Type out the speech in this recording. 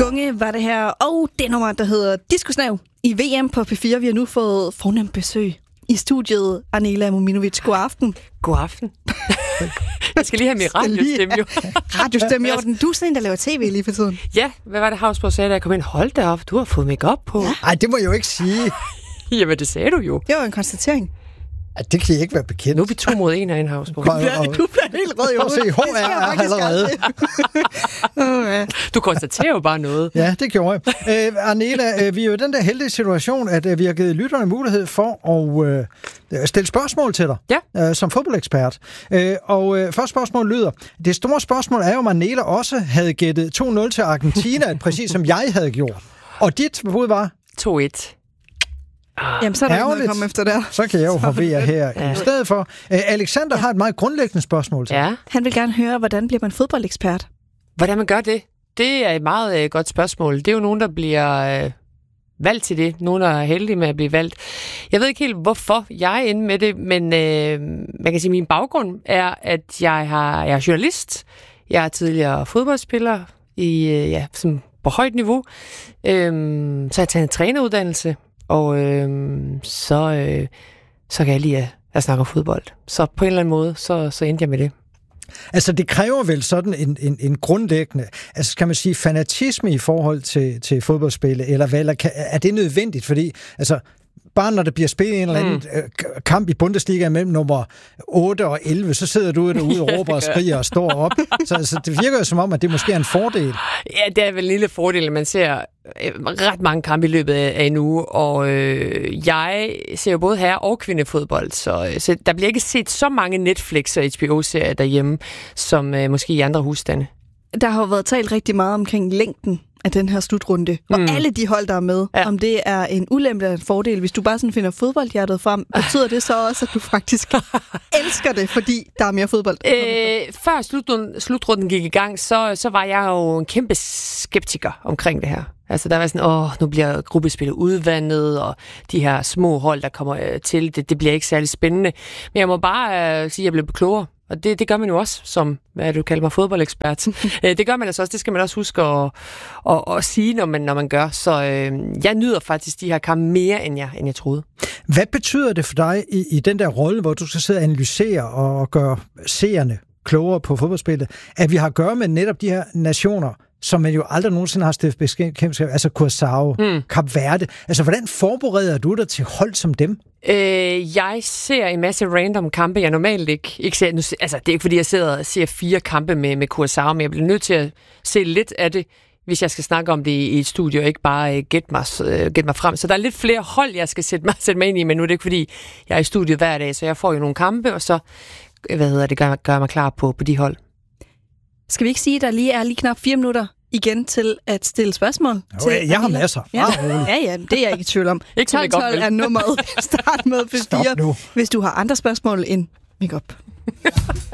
Bunge var det her, og det nummer, der hedder Diskusnav i VM på P4. Vi har nu fået fornemt besøg i studiet. Arnela Mominovic, god aften. God aften. Jeg skal lige have min radiostemme, jo. Radiostemme i orden. Du er sådan en, der laver tv lige for tiden. Ja, hvad var det, Havsborg sagde, da jeg kom ind? Hold da op, du har fået make-up på. Nej, det må jeg jo ikke sige. Jamen, det sagde du jo. Det var en konstatering. Ja, det kan I ikke være bekendt. Nu er vi 2 mod 1 herinde, Havsborg. Du bliver helt rød i hovedet. Se, HR er allerede. Du konstaterer jo bare noget. Ja, det gjorde jeg. Arnela, vi er jo i den der heldige situation, at vi har givet lytterne mulighed for at stille spørgsmål til dig, som fodboldekspert. Første spørgsmål lyder, det store spørgsmål er jo, om Arnela også havde gættet 2-0 til Argentina, præcis som jeg havde gjort. Og dit bud var? 2-1. Jamen, så er der ikke noget at komme efter der. Så kan jeg jo forvirre her i stedet for. Alexander har et meget grundlæggende spørgsmål til. Ja. Han vil gerne høre, hvordan bliver man fodboldekspert? Hvordan man gør det? Det er et meget godt spørgsmål. Det er jo nogen, der bliver valgt til det. Nogen, der er heldige med at blive valgt. Jeg ved ikke helt, hvorfor jeg er inde med det, men man kan sige, at min baggrund er, at jeg er journalist. Jeg er tidligere fodboldspiller som på højt niveau. Så har jeg taget en træneruddannelse. Og så kan jeg lide at snakke om fodbold. Så på en eller anden måde, så endte jeg med det. Altså, det kræver vel sådan en grundlæggende, altså kan man sige, fanatisme i forhold til fodboldspil, eller hvad, er det nødvendigt? Fordi, altså, bare når der bliver spillet en eller anden kamp i Bundesliga mellem nummer 8 og 11, så sidder du derude og råber og skriger og står op. Så det virker jo som om, at det måske er en fordel. Ja, det er vel en lille fordel, at man ser ret mange kampe i løbet af en uge, og jeg ser jo både herre- og kvindefodbold, så der bliver ikke set så mange Netflix- og HBO-serier derhjemme, som måske i andre husstande. Der har jo været talt rigtig meget omkring længden af den her slutrunde. Og alle de hold, der er med, om det er en ulempe eller en fordel. Hvis du bare sådan finder fodboldhjertet frem, betyder det så også, at du faktisk elsker det, fordi der er mere fodbold? Før slutrunden gik i gang, så var jeg jo en kæmpe skeptiker omkring det her. Altså, der var sådan, nu bliver gruppespillet udvandet, og de her små hold, der kommer til, det bliver ikke særlig spændende. Men jeg må bare sige, at jeg blev klogere. Og det gør man jo også, som, hvad du kalder mig, fodboldekspert. Det gør man altså også, det skal man også huske at sige, når man gør. Så jeg nyder faktisk de her kampe mere, end jeg troede. Hvad betyder det for dig i den der rolle, hvor du skal sidde og analysere og gøre seerne klogere på fodboldspillet, at vi har at gøre med netop de her nationer, som man jo aldrig nogensinde har stiftet bekendtskab, altså Curaçao, Kap Verde. Altså, hvordan forbereder du dig til hold som dem? Jeg ser en masse random kampe, jeg normalt ikke ser. Altså, det er ikke, fordi jeg sidder og ser 4 kampe med Curaçao, men jeg bliver nødt til at se lidt af det, hvis jeg skal snakke om det i et studie, og ikke bare gætte mig frem. Så der er lidt flere hold, jeg skal sætte mig ind i, men nu er det ikke, fordi jeg er i studiet hver dag, så jeg får jo nogle kampe, og så gør mig klar på de hold. Skal vi ikke sige, at der lige er knap 4 minutter igen til at stille spørgsmål? Jeg har masser. Ja, det er jeg ikke i tvivl om. 12-12 er nummeret. Start med P4, hvis du har andre spørgsmål end make-up.